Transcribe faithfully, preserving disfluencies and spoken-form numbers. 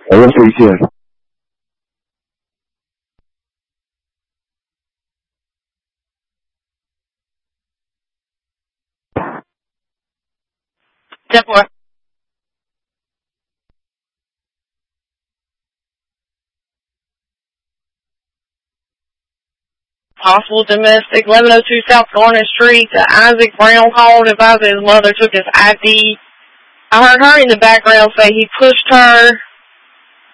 我认识一件。 ten four. Possible domestic, eleven oh two South Garnet Street. Uh, Isaac Brown called, advised that his mother took his I D. I heard her in the background say he pushed her